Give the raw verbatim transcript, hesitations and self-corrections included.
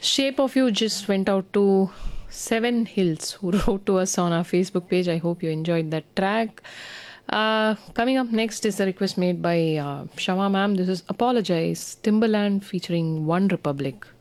Shape of You just went out to Seven Hills, who wrote to us on our Facebook page. I hope you enjoyed that track. Uh, coming up next is a request made by uh, Shama ma'am. This is Apologize, Timberland featuring One Republic.